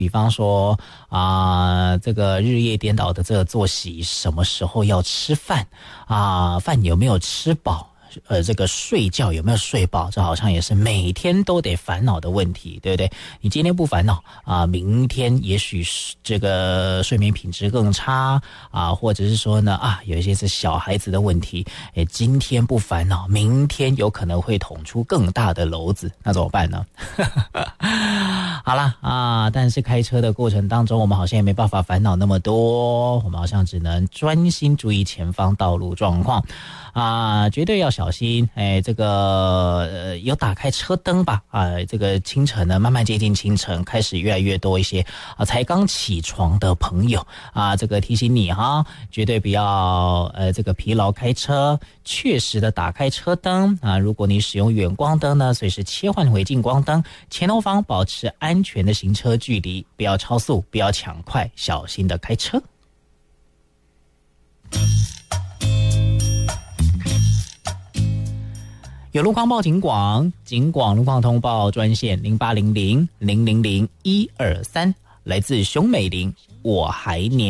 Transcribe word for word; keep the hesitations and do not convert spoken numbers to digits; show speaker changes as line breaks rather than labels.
比方说啊、呃，这个日夜颠倒的这个作息，什么时候要吃饭啊、呃？饭有没有吃饱？呃，这个睡觉有没有睡饱？这好像也是每天都得烦恼的问题，对不对？你今天不烦恼啊、呃，明天也许这个睡眠品质更差啊，或者是说呢啊，有一些是小孩子的问题，诶，今天不烦恼，明天有可能会捅出更大的篓子，那怎么办呢？好啦啊，但是开车的过程当中，我们好像也没办法烦恼那么多，我们好像只能专心注意前方道路状况啊，绝对要小心。哎，这个呃有打开车灯吧啊，这个清晨呢，慢慢接近清晨，开始越来越多一些啊才刚起床的朋友啊，这个提醒你哈，绝对不要呃这个疲劳开车，确实的打开车灯啊，如果你使用远光灯呢，随时切换回近光灯，前后方保持安全的行车距离，不要超速，不要抢快，小心的开车。有路况报警广，警广路况通报专线零八零零零零零一二三，来自熊美玲，我还年。